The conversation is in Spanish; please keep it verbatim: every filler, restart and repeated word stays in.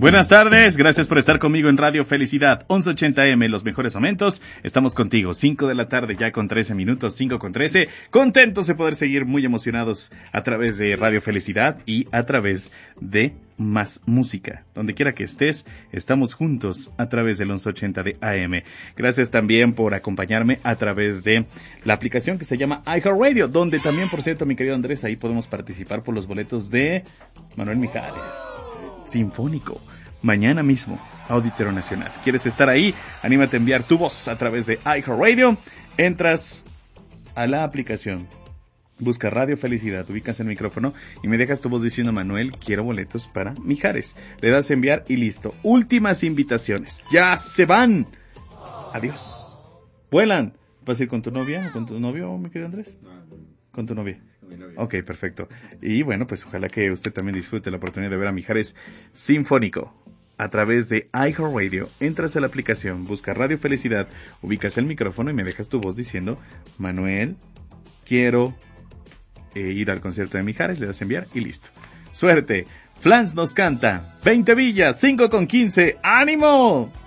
Buenas tardes, gracias por estar conmigo en Radio Felicidad, once ochenta eme, los mejores momentos. Estamos contigo, cinco de la tarde ya con trece minutos, cinco con trece. Contentos de poder seguir muy emocionados a través de Radio Felicidad y a través de Más Música. Donde quiera que estés, estamos juntos a través del once ochenta de A M. Gracias también por acompañarme a través de la aplicación que se llama iHeartRadio, donde también, por cierto, mi querido Andrés, ahí podemos participar por los boletos de Manuel Mijares. Sinfónico, mañana mismo, Auditorio Nacional. ¿Quieres estar ahí? Anímate a enviar tu voz a través de iHeartRadio. Entras a la aplicación, busca Radio Felicidad, ubicas el micrófono y me dejas tu voz diciendo: Manuel, quiero boletos para Mijares. Le das a enviar y listo. Últimas invitaciones. ¡Ya se van! Adiós. Vuelan. ¿Vas a ir con tu novia o con tu novio, mi querido Andrés? Con tu novia. Ok, perfecto. Y bueno, pues ojalá que usted también disfrute la oportunidad de ver a Mijares Sinfónico a través de iHeartRadio. Entras a la aplicación, busca Radio Felicidad, ubicas el micrófono y me dejas tu voz diciendo: Manuel, quiero eh, ir al concierto de Mijares. Le das a enviar y listo. ¡Suerte! Flans nos canta veinte villas, cinco con quince. ¡Ánimo!